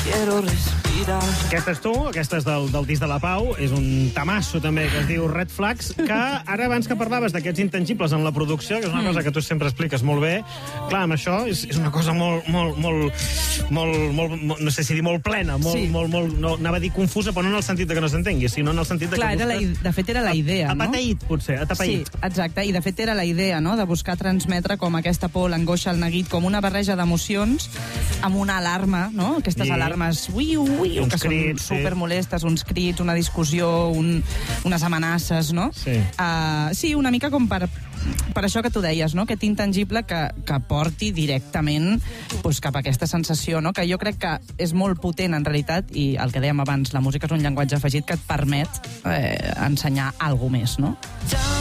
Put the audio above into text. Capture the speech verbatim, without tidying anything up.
quiero respirar. Aquesta és tu, aquesta és del, del disc de la Pau, és un tamasso també que es diu Red Flags, que ara abans que parlaves d'aquests intangibles en la producció, que és una cosa que tu sempre expliques molt bé, clar, amb això és, és una cosa molt, molt, molt, molt, molt, no sé si dir molt plena, molt, Sí. molt, molt, no, anava a dir confusa, però no en el sentit de que no s'entengui, sinó en el sentit de Clar, que era la, busques... de fet era la idea, no? Atapeït, potser, Sí, atapeït. exacte, i de fet era la idea, no?, de buscar transmetre com aquesta por, l'angoixa, el neguit, com una barreja d'emocions amb una alarma, no?, aquestes Sí. alarmes uiu, uiu, Uns que crits, són sí. supermolestes, uns crits, una discussió, un, unes amenaces, no? Sí. Uh, sí, una mica com per, per això que tu deies, no?, aquest intangible que, que porti directament pues, cap a aquesta sensació, no?, que jo crec que és molt potent en realitat, i el que dèiem abans, la música és un llenguatge afegit que et permet eh, ensenyar alguna més, no?